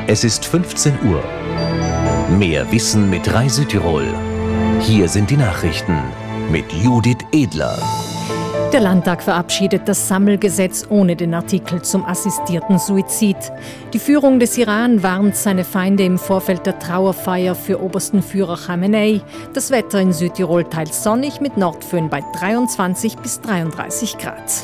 Es ist 15 Uhr. Mehr Wissen mit Rai Südtirol. Hier sind die Nachrichten mit Judith Edler. Der Landtag verabschiedet das Sammelgesetz ohne den Artikel zum assistierten Suizid. Die Führung des Iran warnt seine Feinde im Vorfeld der Trauerfeier für obersten Führer Khamenei. Das Wetter in Südtirol teils sonnig mit Nordföhn bei 23 bis 33 Grad.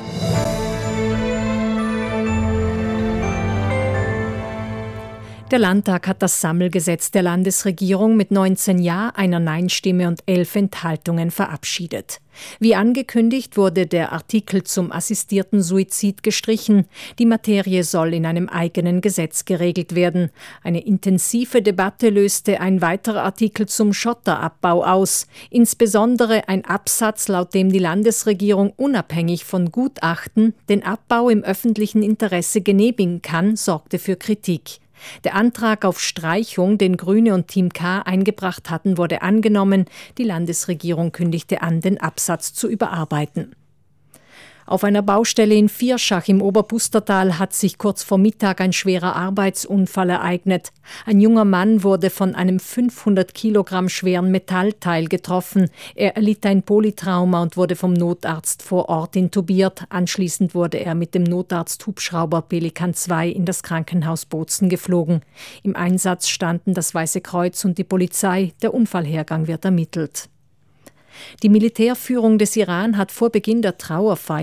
Der Landtag hat das Sammelgesetz der Landesregierung mit 19 Ja, einer Nein-Stimme und 11 Enthaltungen verabschiedet. Wie angekündigt wurde der Artikel zum assistierten Suizid gestrichen. Die Materie soll in einem eigenen Gesetz geregelt werden. Eine intensive Debatte löste ein weiterer Artikel zum Schotterabbau aus. Insbesondere ein Absatz, laut dem die Landesregierung unabhängig von Gutachten den Abbau im öffentlichen Interesse genehmigen kann, sorgte für Kritik. Der Antrag auf Streichung, den Grüne und Team K eingebracht hatten, wurde angenommen. Die Landesregierung kündigte an, den Absatz zu überarbeiten. Auf einer Baustelle in Vierschach im Oberpustertal hat sich kurz vor Mittag ein schwerer Arbeitsunfall ereignet. Ein junger Mann wurde von einem 500 Kilogramm schweren Metallteil getroffen. Er erlitt ein Polytrauma und wurde vom Notarzt vor Ort intubiert. Anschließend wurde er mit dem Notarzt-Hubschrauber Pelikan 2 in das Krankenhaus Bozen geflogen. Im Einsatz standen das Weiße Kreuz und die Polizei. Der Unfallhergang wird ermittelt. Die Militärführung des Iran hat vor Beginn der Trauerfeier